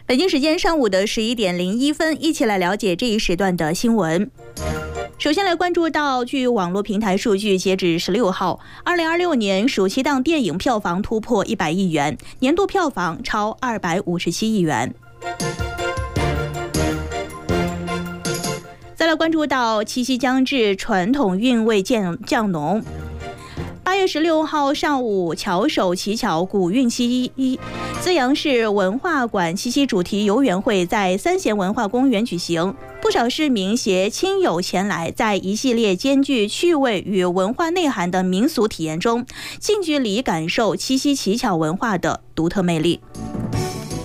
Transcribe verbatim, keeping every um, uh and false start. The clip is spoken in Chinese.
北京时间上午的十一点零一分，一起来了解这一时段的新闻。首先来关注到，据网络平台数据，截止十六号，二零二六年暑期档电影票房突破一百亿元，年度票房超二百五十七亿元。再来关注到七夕将至，传统韵味渐降浓。八月十六号上午，巧手乞巧古韵七一资阳市文化馆七夕主题游园会在三贤文化公园举行，不少市民携亲友前来，在一系列兼具趣味与文化内涵的民俗体验中，近距离感受七夕乞巧文化的独特魅力。